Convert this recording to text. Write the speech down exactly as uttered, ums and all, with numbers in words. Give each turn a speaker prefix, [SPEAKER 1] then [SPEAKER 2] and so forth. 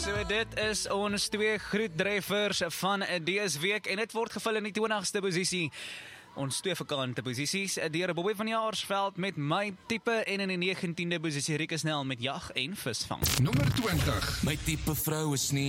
[SPEAKER 1] So dit is ons twee groetdreffers van dese week en dit word gevul in die twintigste posisie. Ons twee vakante posisies deur Bobby van Jaarsveld met My Tipe en in die negentiende posisie Rieke Snell met Jag en Visvang.
[SPEAKER 2] Nommer twintig.
[SPEAKER 3] My tipe vrou is nie